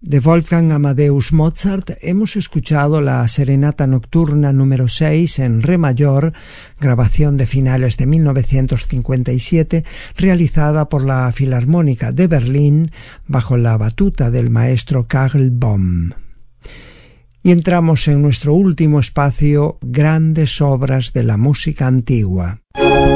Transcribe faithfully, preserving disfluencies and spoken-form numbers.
De Wolfgang Amadeus Mozart hemos escuchado la Serenata Nocturna número seis en Re mayor, grabación de finales de mil novecientos cincuenta y siete, realizada por la Filarmónica de Berlín bajo la batuta del maestro Karl Bohm. Y entramos en nuestro último espacio, grandes obras de la música antigua.